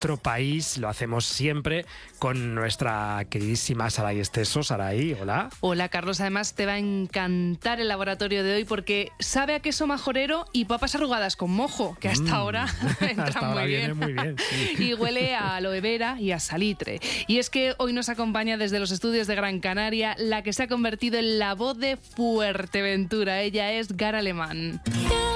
nuestro país. Lo hacemos siempre con nuestra queridísima Saray Esteso. Saray, hola. Hola, Carlos. Además, te va a encantar el laboratorio de hoy porque sabe a queso majorero y papas arrugadas con mojo, que hasta ahora entran hasta ahora viene muy bien. Sí. Y huele a aloe vera y a salitre. Y es que hoy nos acompaña desde los estudios de Gran Canaria la que se ha convertido en la voz de Fuerteventura. Ella es Gara Alemán.